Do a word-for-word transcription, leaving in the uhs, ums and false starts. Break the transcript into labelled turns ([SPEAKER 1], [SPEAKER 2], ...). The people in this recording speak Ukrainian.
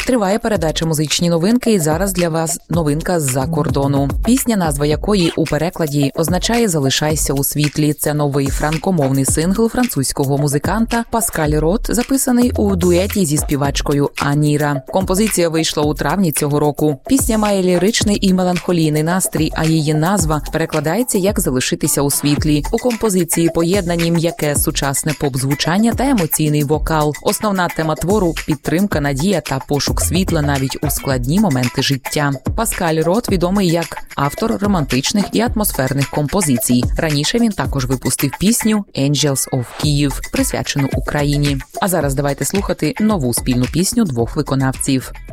[SPEAKER 1] Триває передача «Музичні новинки» і зараз для вас новинка з-за кордону. Пісня, назва якої у перекладі означає «Залишайся у світлі». Це новий франкомовний сингл французького музиканта Паскаль Рот, записаний у дуеті зі співачкою Аніра. Композиція вийшла у травні цього року. Пісня має ліричний і меланхолійний настрій, а її назва перекладається як «Залишитися у світлі». У композиції поєднані м'яке сучасне поп-звучання та емоційний вокал. Основна тема твору – підтримка, надія та пошук світла навіть у складні моменти життя. Паскаль Рот відомий як автор романтичних і атмосферних композицій. Раніше він також випустив пісню «Angels of Kyiv», присвячену Україні. А зараз давайте слухати нову спільну пісню двох виконавців.